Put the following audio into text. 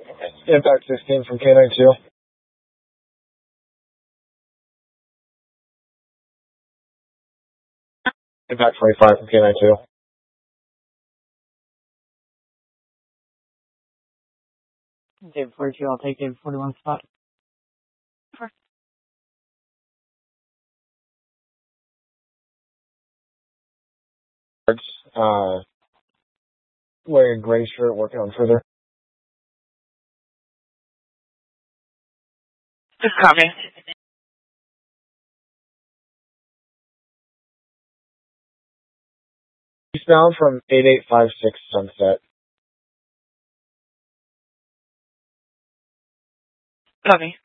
Impact 16 from K92. Impact 25 from K92. David 42, I'll take David 41 spot. Wearing a gray shirt, working on further. Just copy. Eastbound from 8856 Sunset. Copy.